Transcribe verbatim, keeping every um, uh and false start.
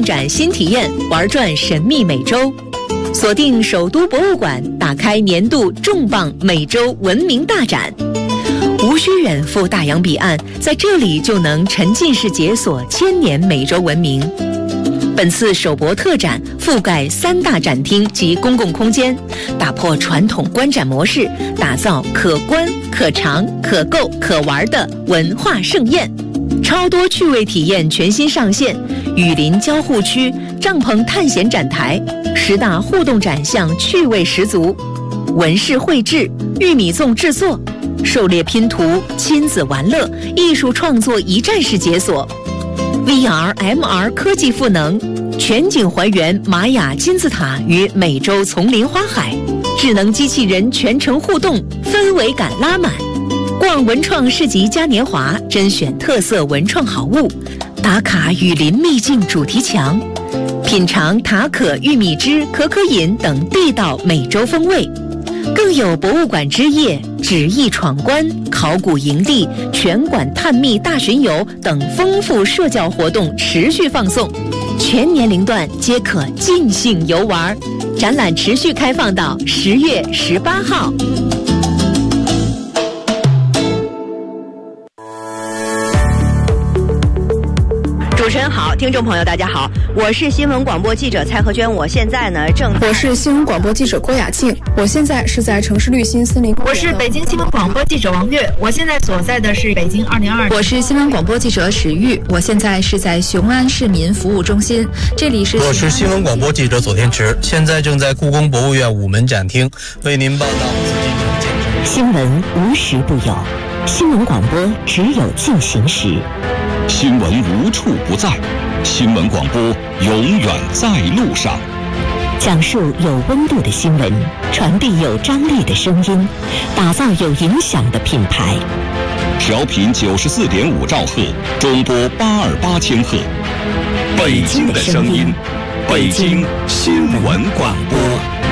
展新体验，玩转神秘美洲。锁定首都博物馆，打开年度重磅美洲文明大展。无需远赴大洋彼岸，在这里就能沉浸式解锁千年美洲文明。本次首博特展覆盖三大展厅及公共空间，打破传统观展模式，打造可观、可尝、可购、可玩的文化盛宴。超多趣味体验全新上线，雨林交互区、帐篷探险展台、十大互动展项趣味十足，纹饰绘制、玉米粽制作、狩猎拼图、亲子玩乐、艺术创作一站式解锁。V R、M R 科技赋能，全景还原玛雅金字塔与美洲丛林花海，智能机器人全程互动，氛围感拉满。逛文创市集嘉年华，甄选特色文创好物，打卡雨林秘境主题墙，品尝塔可玉米汁、可可饮等地道美洲风味。更有博物馆之夜、纸艺闯关、考古营地、全馆探秘大巡游等丰富社交活动持续放送，全年龄段皆可尽兴游玩。展览持续开放到十月十八号。主持人好，听众朋友大家好，我是新闻广播记者蔡和娟，我现在呢正我是新闻广播记者郭雅静，我现在是在城市绿心森林。 我是北京新闻广播记者王悦，我现在所在的是北京二零二。 我是新闻广播记者史玉，我现在是在雄安市民服务中心，这里是。 我是新闻广播记者左天池，现在正在故宫博物院午门展厅为您报道新闻无时不有，新闻广播只有进行时。 新闻无处不在，新闻广播永远在路上。 讲述有温度的新闻，传递有张力的声音，打造有影响的品牌。 调频九十四点五兆赫，中波八二八千赫，北京的声音，北京新闻广播。